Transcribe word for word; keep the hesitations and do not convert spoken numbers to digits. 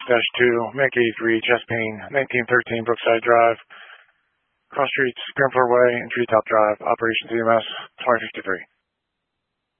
two, Make eighty-three, Chest Pain, nineteen thirteen Brookside Drive, Cross Streets, Grand Floor Way, and Treetop Drive, Operations E M S, twenty fifty-three.